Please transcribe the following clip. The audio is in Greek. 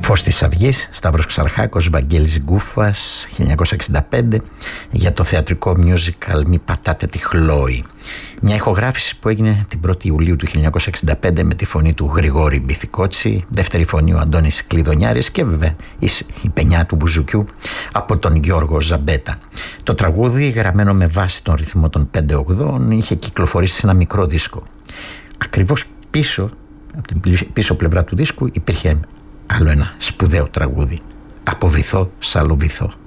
Φως της Αυγής, Σταύρος Ξαρχάκος, Βαγγέλης Γκούφας, 1965, για το θεατρικό musical «Μη πατάτε τη Χλόη». Μια ηχογράφηση που έγινε την 1η Ιουλίου του 1965 με τη φωνή του Γρηγόρη Μπιθικότσι, δεύτερη φωνή ο Αντώνης Κλειδονιάρης και βέβαια η πενιά του Μπουζουκιού από τον Γιώργο Ζαμπέτα. Το τραγούδι, γραμμένο με βάση τον ρυθμό των 5/8, είχε κυκλοφορήσει σε ένα μικρό δίσκο. Ακριβώς πίσω, από την πίσω πλευρά του δίσκου, υπήρχε άλλο ένα σπουδαίο τραγούδι, «Από βυθό σ' άλλο βυθό».